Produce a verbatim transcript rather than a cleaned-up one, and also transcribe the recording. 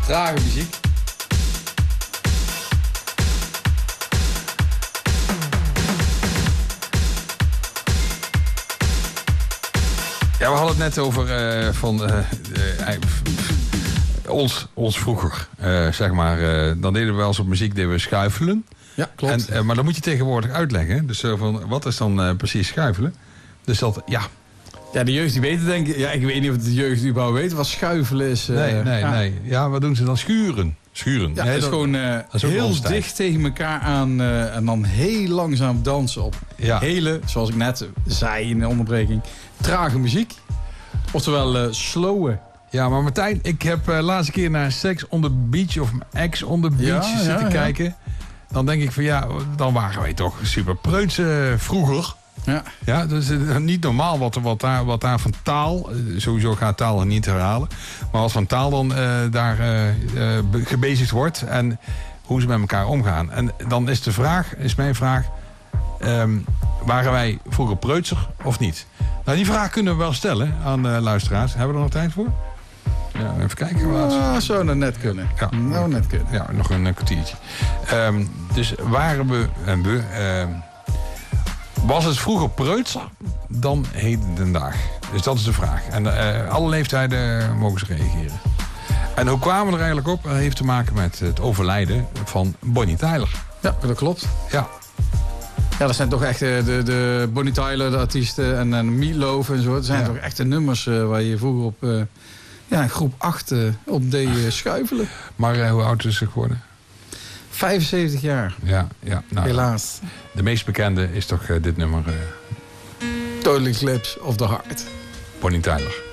Trage muziek. Ja, we hadden het net over uh, van uh, uh, ons, ons vroeger, uh, zeg maar. Uh, dan deden we wel eens op muziek, deden we schuifelen. Ja, klopt. En, uh, maar dan moet je tegenwoordig uitleggen. Dus uh, van, wat is dan uh, precies schuifelen? Dus dat, ja... Ja, de jeugd die weet het denk ik. Ja, ik weet niet of de jeugd überhaupt weet wat schuifelen is. Uh, nee, nee, ja. nee. Ja, wat doen ze dan? Schuren. Schuren. Ja, nee, dat is dat, gewoon uh, dat is heel dicht tegen elkaar aan uh, en dan heel langzaam dansen op ja. hele, zoals ik net zei in de onderbreking, trage muziek. Oftewel uh, slowe. Ja, maar Martijn, ik heb uh, laatste keer naar Sex on the Beach of Ex on the Beach ja, zitten ja, kijken. Ja. Dan denk ik van ja, dan waren wij toch super preuts uh, vroeger. Ja. Ja, dus uh, niet normaal wat, wat, daar, wat daar van taal, uh, sowieso gaat taal er niet herhalen, maar wat van taal dan uh, daar uh, uh, gebezigd wordt en hoe ze met elkaar omgaan. En dan is de vraag, is mijn vraag, um, waren wij vroeger preutser of niet? Nou, die vraag kunnen we wel stellen aan de luisteraars. Hebben we er nog tijd voor? Ja, even kijken. Ah, zou nou net kunnen. Ja, nou net kunnen. Ja, nog een kwartiertje. Um, dus waren we en we... Um, was het vroeger preutser dan heden den dag? Dus dat is de vraag. En uh, alle leeftijden mogen ze reageren. En hoe kwamen we er eigenlijk op? Dat heeft te maken met het overlijden van Bonnie Tyler. Ja, dat klopt. Ja. Ja, dat zijn toch echt de, de, de Bonnie Tyler, de artiesten, en, en Meatloaf en zo. Dat zijn ja. toch echt de nummers uh, waar je vroeger op uh, ja, groep acht uh, op deed uh, schuifelen. Maar uh, hoe oud is ze geworden? vijfenzeventig jaar. Ja, ja. Nou, helaas. De meest bekende is toch uh, dit nummer. Uh... Total Eclipse of the Heart. Bonnie Tyler.